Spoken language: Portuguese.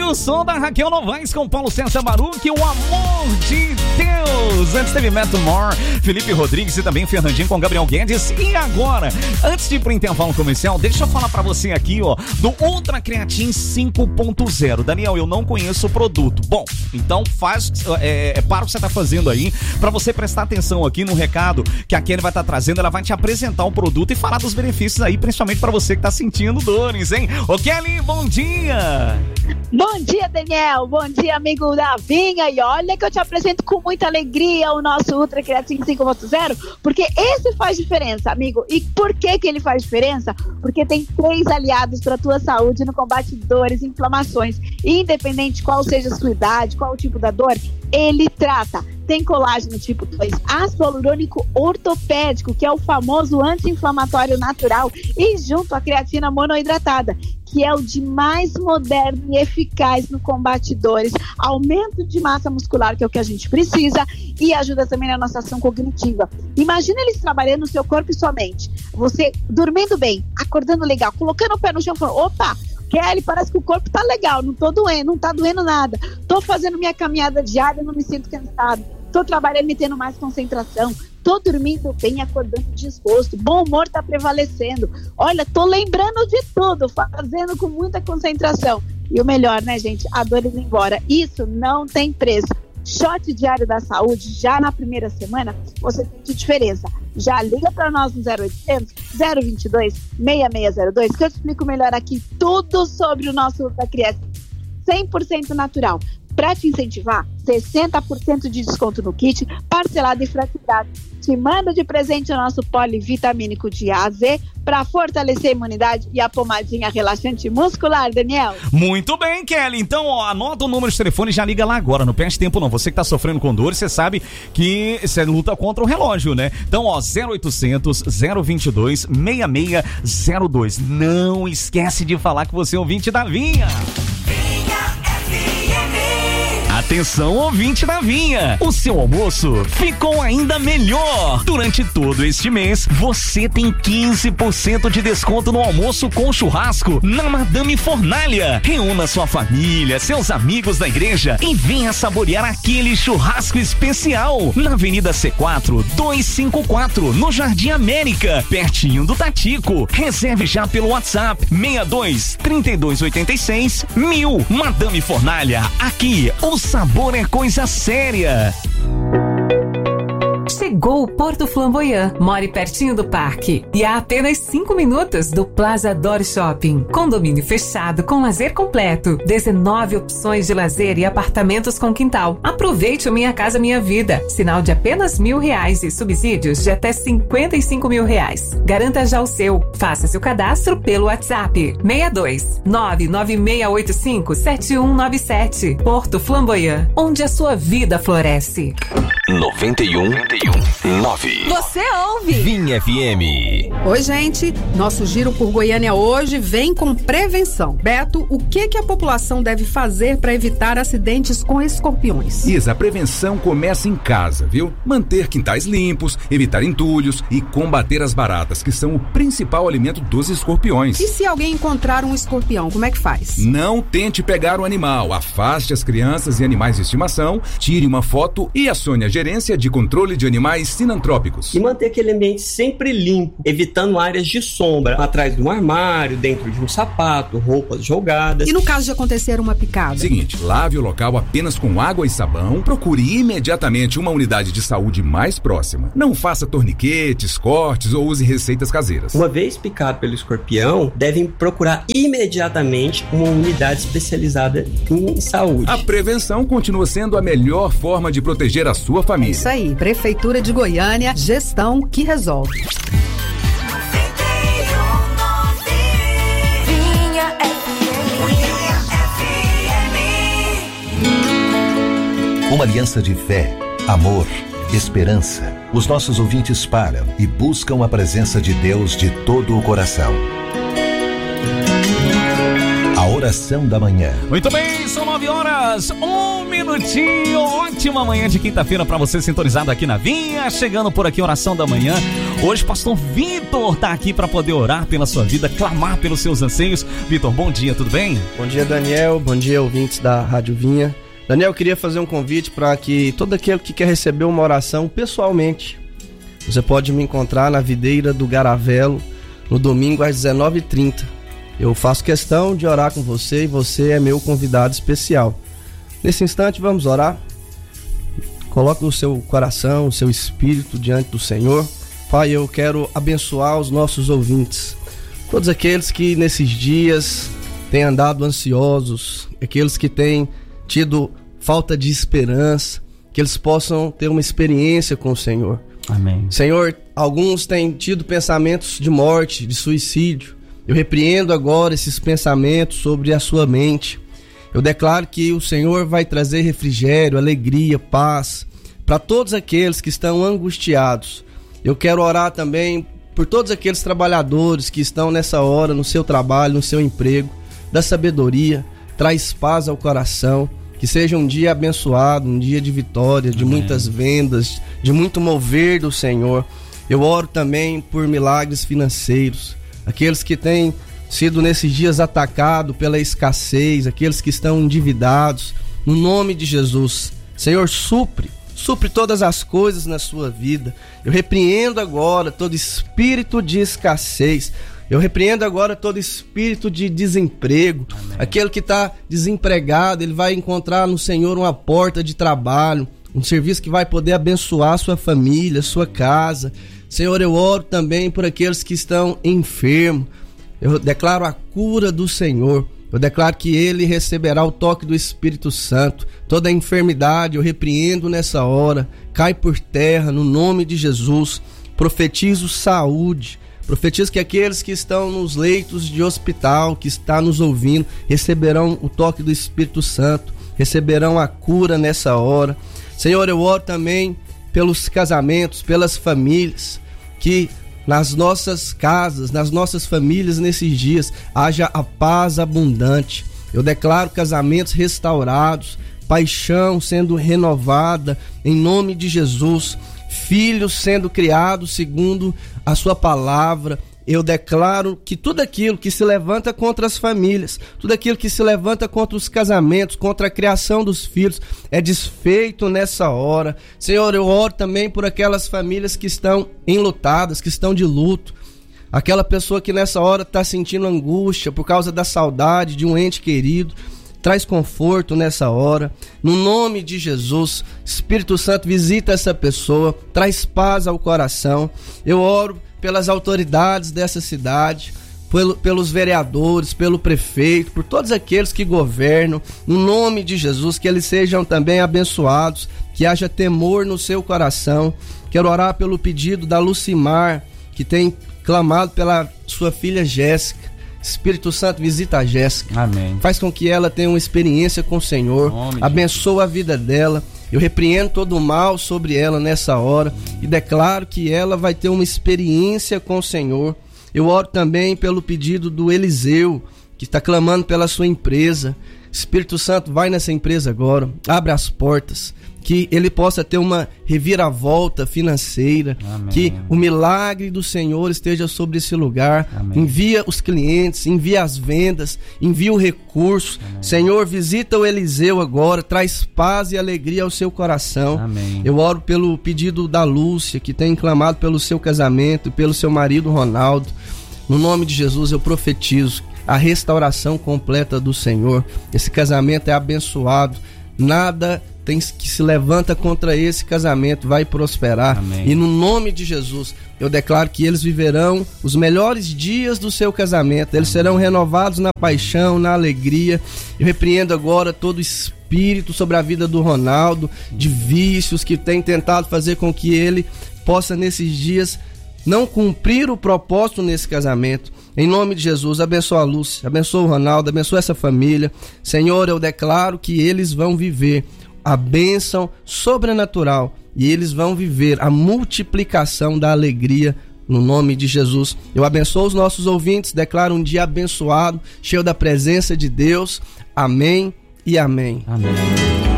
o som da Raquel Novaes com Paulo César Baruch, o amor de Deus. Antes teve Matt Moore, Felipe Rodrigues e também Fernandinho com Gabriel Guedes. E agora, antes de ir pro intervalo comercial, deixa eu falar pra você aqui, ó, do Ultra Creatine 5.0. Daniel, eu não conheço o produto. Bom, então para o que você tá fazendo aí, pra você prestar atenção aqui no recado que a Kelly vai estar trazendo. Ela vai te apresentar o produto e falar dos benefícios aí, principalmente pra você que tá sentindo dores, hein? Ô Kelly, bom dia! Bom dia, Daniel. Bom dia, amigo da Vinha. E olha que eu te apresento com muita alegria o nosso Ultra Creatine 5.0, porque esse faz diferença, amigo. E por que ele faz diferença? Porque tem 3 aliados para a tua saúde no combate de dores e inflamações. Independente qual seja a sua idade, qual o tipo da dor, ele trata. Tem colágeno tipo 2, ácido hialurônico ortopédico, que é o famoso anti-inflamatório natural, e junto a creatina monoidratada, que é o de mais moderno e eficaz no combate dores, aumento de massa muscular, que é o que a gente precisa, e ajuda também na nossa ação cognitiva. Imagina eles trabalhando no seu corpo e sua mente. Você dormindo bem, acordando legal, colocando o pé no chão e falando, opa, Kelly, parece que o corpo tá legal, não tô doendo, não tá doendo nada. Tô fazendo minha caminhada diária, não me sinto cansado. Tô trabalhando e tendo mais concentração. Tô dormindo bem, acordando disposto. Bom humor tá prevalecendo. Olha, tô lembrando de tudo, fazendo com muita concentração. E o melhor, né, gente? A dor indo embora. Isso não tem preço. Shot diário da saúde, já na primeira semana, você sente diferença. Já liga para nós no 0800 022 6602, que eu te explico melhor aqui tudo sobre o nosso Ultra Creatine 100% natural. Para te incentivar, 60% de desconto no kit, parcelado e fragilidade. Te manda de presente o nosso polivitamínico de A a Z para fortalecer a imunidade e a pomadinha relaxante muscular, Daniel. Muito bem, Kelly. Então, ó, anota o número de telefone e já liga lá agora. Não perde tempo, não. Você que tá sofrendo com dor, você sabe que você luta contra o relógio, né? Então, ó, 0800 022 6602. Não esquece de falar que você é ouvinte da Vinha. Atenção, ouvinte da Vinha, o seu almoço ficou ainda melhor. Durante todo este mês, você tem 15% de desconto no almoço com churrasco na Madame Fornalha. Reúna sua família, seus amigos da igreja e venha saborear aquele churrasco especial na Avenida C4 254, no Jardim América, pertinho do Tatico. Reserve já pelo WhatsApp 62 3286 1000. Madame Fornalha, aqui o sabor é coisa séria. Chegou o Porto Flamboyant. More pertinho do parque e a apenas 5 minutos do Plaza Dor Shopping. Condomínio fechado com lazer completo. 19 opções de lazer e apartamentos com quintal. Aproveite o Minha Casa Minha Vida. Sinal de apenas R$1.000 e subsídios de até R$55.000. Garanta já o seu. Faça seu cadastro pelo WhatsApp 62 99685 7197. Porto Flamboyant, onde a sua vida floresce. 91.9. Você ouve Vinha FM. Oi, gente. Nosso giro por Goiânia hoje vem com prevenção. Beto, o que a população deve fazer para evitar acidentes com escorpiões? Isa, a prevenção começa em casa, viu? Manter quintais limpos, evitar entulhos e combater as baratas, que são o principal alimento dos escorpiões. E se alguém encontrar um escorpião, como é que faz? Não tente pegar o animal. Afaste as crianças e animais de estimação, tire uma foto e acione a Gerência de Controle de Animais Sinantrópicos. E manter aquele ambiente sempre limpo, evitando áreas de sombra, atrás de um armário, dentro de um sapato, roupas jogadas. E no caso de acontecer uma picada? Seguinte, lave o local apenas com água e sabão, procure imediatamente uma unidade de saúde mais próxima. Não faça torniquetes, cortes ou use receitas caseiras. Uma vez picado pelo escorpião, devem procurar imediatamente uma unidade especializada em saúde. A prevenção continua sendo a melhor forma de proteger a sua família. Isso aí, Prefeitura de Goiânia, gestão que resolve. Uma aliança de fé, amor, esperança. Os nossos ouvintes param e buscam a presença de Deus de todo o coração. A Oração da Manhã. Muito bem, são 9h, 1 minutinho. Ótima manhã de quinta-feira para você sintonizado aqui na Vinha. Chegando por aqui, Oração da Manhã. Hoje, pastor Vitor tá aqui para poder orar pela sua vida, clamar pelos seus anseios. Vitor, bom dia, tudo bem? Bom dia, Daniel. Bom dia, ouvintes da Rádio Vinha. Daniel, eu queria fazer um convite para que todo aquele que quer receber uma oração pessoalmente, você pode me encontrar na Videira do Garavelo no domingo às 19h30. Eu faço questão de orar com você e você é meu convidado especial. Nesse instante vamos orar. Coloque o seu coração, o seu espírito diante do Senhor. Pai, eu quero abençoar os nossos ouvintes. Todos aqueles que nesses dias têm andado ansiosos, aqueles que têm tido falta de esperança, que eles possam ter uma experiência com o Senhor. Amém. Senhor, alguns têm tido pensamentos de morte, de suicídio. Eu repreendo agora esses pensamentos sobre a sua mente. Eu declaro que o Senhor vai trazer refrigério, alegria, paz para todos aqueles que estão angustiados. Eu quero orar também por todos aqueles trabalhadores que estão nessa hora no seu trabalho, no seu emprego. Dá sabedoria, traz paz ao coração. Que seja um dia abençoado, um dia de vitória, de muitas vendas, de muito mover do Senhor. Eu oro também por milagres financeiros. Aqueles que têm sido nesses dias atacados pela escassez, aqueles que estão endividados, no nome de Jesus. Senhor, supre todas as coisas na sua vida. Eu repreendo agora todo espírito de escassez. Eu repreendo agora todo espírito de desemprego. Amém. Aquele que está desempregado, ele vai encontrar no Senhor uma porta de trabalho, um serviço que vai poder abençoar sua família, sua casa. Senhor, eu oro também por aqueles que estão enfermos. Eu declaro a cura do Senhor. Eu declaro que ele receberá o toque do Espírito Santo. Toda enfermidade eu repreendo nessa hora. Cai por terra no nome de Jesus. Profetizo saúde. Profetizo que aqueles que estão nos leitos de hospital, que estão nos ouvindo, receberão o toque do Espírito Santo. Receberão a cura nessa hora. Senhor, eu oro também pelos casamentos, pelas famílias, que nas nossas casas, nas nossas famílias nesses dias, haja a paz abundante. Eu declaro casamentos restaurados, paixão sendo renovada em nome de Jesus, filhos sendo criados segundo a sua palavra. Eu declaro que tudo aquilo que se levanta contra as famílias, tudo aquilo que se levanta contra os casamentos, contra a criação dos filhos, é desfeito nessa hora. Senhor, eu oro também por aquelas famílias que estão enlutadas, que estão de luto. Aquela pessoa que nessa hora está sentindo angústia por causa da saudade de um ente querido. Traz conforto nessa hora. No nome de Jesus, Espírito Santo, visita essa pessoa, traz paz ao coração. Eu oro pelas autoridades dessa cidade, pelos vereadores, pelo prefeito, por todos aqueles que governam, no nome de Jesus, que eles sejam também abençoados, que haja temor no seu coração. Quero orar pelo pedido da Lucimar, que tem clamado pela sua filha Jéssica. Espírito Santo, visita a Jéssica. Amém. Faz com que ela tenha uma experiência com o Senhor. Abençoa a vida dela. Eu repreendo todo o mal sobre ela nessa hora e declaro que ela vai ter uma experiência com o Senhor. Eu oro também pelo pedido do Eliseu, que está clamando pela sua empresa. Espírito Santo, vai nessa empresa agora, abre as portas, que ele possa ter uma reviravolta financeira. Amém. Que o milagre do Senhor esteja sobre esse lugar. Amém. Envia os clientes, envia as vendas, envia o recurso. Amém. Senhor, visita o Eliseu agora, traz paz e alegria ao seu coração. Amém. Eu oro pelo pedido da Lúcia, que tem clamado pelo seu casamento e pelo seu marido Ronaldo. No nome de Jesus eu profetizo a restauração completa do Senhor. Esse casamento é abençoado. Nada que se levanta contra esse casamento vai prosperar. Amém. E no nome de Jesus eu declaro que eles viverão os melhores dias do seu casamento. Eles serão renovados na paixão, na alegria. Eu repreendo agora todo espírito sobre a vida do Ronaldo, de vícios que tem tentado fazer com que ele possa nesses dias não cumprir o propósito nesse casamento. Em nome de Jesus, abençoa a Lúcia, abençoa o Ronaldo, abençoa essa família. Senhor, eu declaro que eles vão viver a bênção sobrenatural e eles vão viver a multiplicação da alegria No nome de Jesus, eu abençoo os nossos ouvintes, declaro um dia abençoado, cheio da presença de Deus. Amém e amém. Amém.